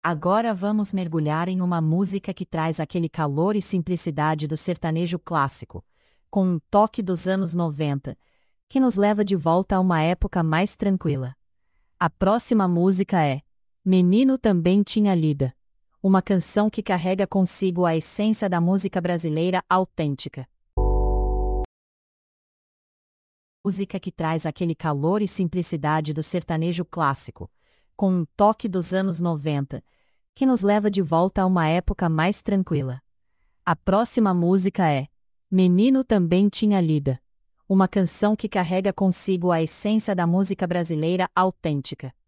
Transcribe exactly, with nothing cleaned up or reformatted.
Agora vamos mergulhar em uma música que traz aquele calor e simplicidade do sertanejo clássico, com um toque dos anos noventa, que nos leva de volta a uma época mais tranquila. A próxima música é Menino Também Tinha Lida, uma canção que carrega consigo a essência da música brasileira autêntica. Música que traz aquele calor e simplicidade do sertanejo clássico, com um toque dos anos noventa, que nos leva de volta a uma época mais tranquila. A próxima música é Menino Também Tinha Lida, uma canção que carrega consigo a essência da música brasileira autêntica.